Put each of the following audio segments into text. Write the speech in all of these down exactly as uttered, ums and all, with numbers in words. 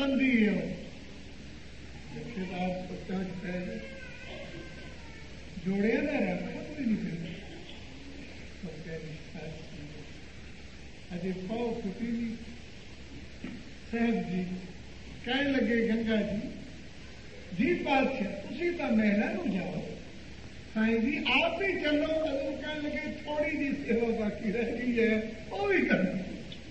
संधी है जथेदार सोचा है जोड़िया ना रखा कोई नहीं फिर अजे पाओ फुटी नहीं साहब जी कह लगे गंगा जी जी पातशाह तुसी तो महला नूं जाओ साईं जी आप ही चलो अदों कह लगे थोड़ी जी सेवा बाकी रह गई है वो भी करनी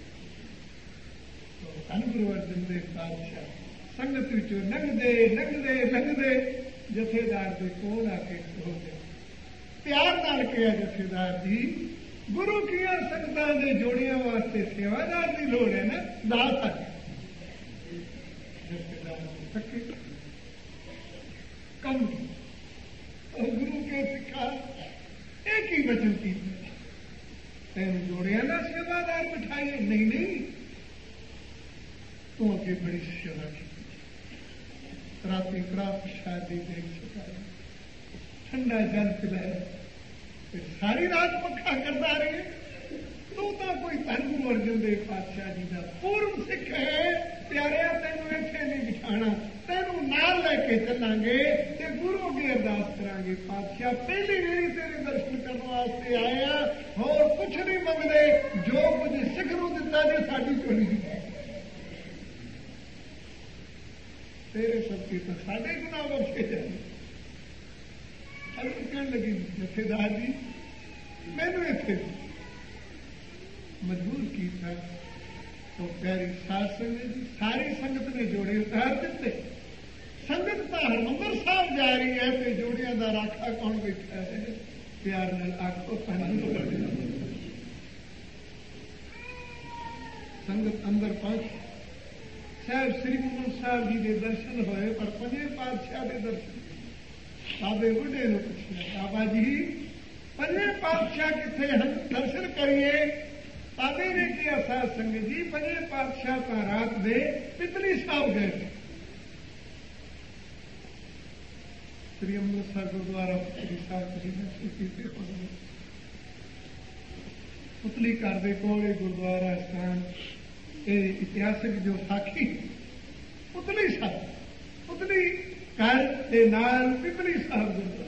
तो धन गुरु अर्जन देव पातशाह संगत विचों लंघदे लंघदे लंघदे जथेदार के कोल आके खड़ो गए प्यार नाल कहा जथेदार जी गुरु किया संगतां दे जोड़ियां वास्ते सेवादार की लोड़ है ना दास आ थके कम और गुरु के सिखा एक ही वचन की तेन जोड़िया ना सेवादार बिठाइए नहीं नहीं तो अगे बड़ी सेवा की राती प्राप्त शादी देख सकाया ठंडा जल पिलाया फिर सारी रात पक्का करता रहे तू तो कोई धन गुरु अर्जन देव पातशाह जी का पूर्व सिख है प्यारिया तेनों इत्थे नहीं बिठाना तेनों नाल लैके चलांगे ते गुरु अगे अरदास करांगे पातशाह पहली मेरी तेरे दर्शन करने वास्ते आया और कुछ नहीं मंगते जो कुछ सिख नूं दिता जे साडी झोली तेरे सबके तो साढ़े गुनाह बख्शे जाए कहने लगी जथेदार जी मैनू इत्थे मजबूर किया तो प्यारी साध संगत जी सारी संगत ने जोड़े उतार दिते संगत तो हरमंदर साहब जा रही है तो जोड़िया का राखा कौन बैठा है प्यार नाल आखो संगत अंदर पहुंच साहब श्री गुरु साहब जी के दर्शन होए पर पंजे पातशाह के दर्शन बाबे बुढ़े ने पूछा बाबा जी पंजे पातशाह किथे हम दर्शन करिए बाबे ने किया साध संगत जी पंजे पातशाह का रात दे पिपली साहब गए श्री अमृतसर गुरुद्वारा पिपली साहब जी दर्शन पुतली घर के कोल गुरुद्वारा स्थान इतिहासिक जो साखी पुतली साहब पुतली घर के नाल पिपली साहब गुरुद्वारा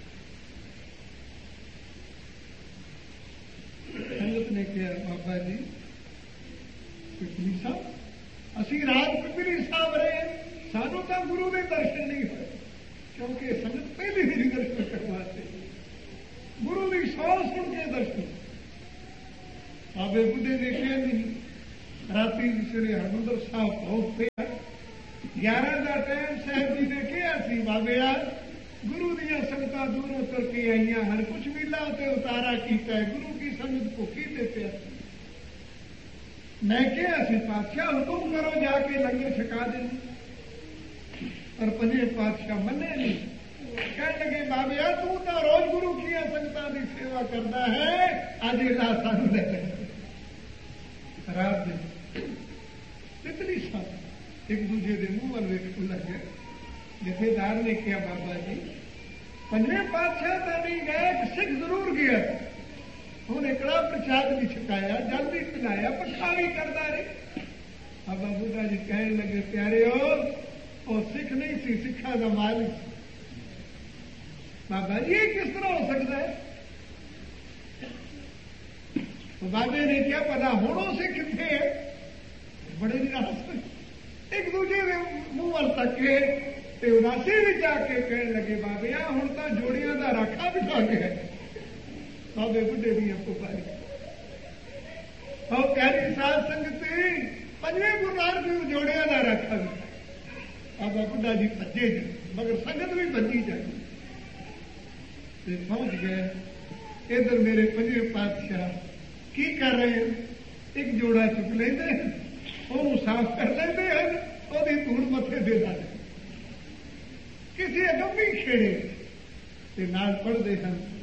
संगत ने कहा बाबा जी पिपली साहब असी रात पिपली साहब रहे सानू तो गुरु के दर्शन नहीं हुए क्योंकि संगत पहले मेरी दर्शन करवाते गुरु की सौ सुन के दर्शन बाबे बुढ़े ने कहा नहीं राती श्री हरमंदर साहब पहुंचते ग्यारह का टाइम साहब जी ने कहा सी बाबे गुरु दियां संगतां दूरों तुर के आईयां हर कुछ मिला ते उतारा किया है गुरु की संगत भुखी देते मैं कहा सी पातशाह हुक्म करो जाके लंगर छका दे पर पंजे पातशाह मने नहीं कह लगे बाबे तू तो रोज गुरु की संगतां की सेवा करता है अज ला सानू ले रात दिन पिपली साहब एक दूजे के मुंह वाल वेख लगे जथेदार ने कहा बाबा जी पंजे पातशाह तो नहीं गए सिख जरूर गया उन्हें कड़ा प्रसाद भी छकाया जल भी पिलाया पक्का भी करता रहे बाबा बुढ़ा जी कहने लगे प्यारे हो और सिख नहीं सी सिखा का मालिक बाबा जी ये किस तरह हो सकता है तो बाबे ने क्या पता होनों से कितने है बड़े निराश एक दूजे के मुंह वाल तके ते उदासी भी जाके कहने लगे बाबे आ हुण तां जोड़ियां दा राखा बिठा गया बाबे बुढ़े भी आपको पाए और प्यारी साध संगत पंजे गुरु नानक देव जोड़ियां दा राखा बाबा बुढ़ा जी भजे मगर संगत भी भजी जाए पहुंच गए इधर मेरे पंजे पातशाह की कर रहे हैं एक जोड़ा चुक लेते हैं ਉਹਨੂੰ ਸਾਫ਼ ਕਰ ਲੈਂਦੇ ਹਨ ਉਹਦੀ ਧੂੜ ਮੱਥੇ ਦੇ ਦਿੰਦੇ ਕਿਸੇ ਅਗੰਮੀ ਖੇੜੇ ਤੇ ਨਾਲ ਪੜਦੇ ਹਨ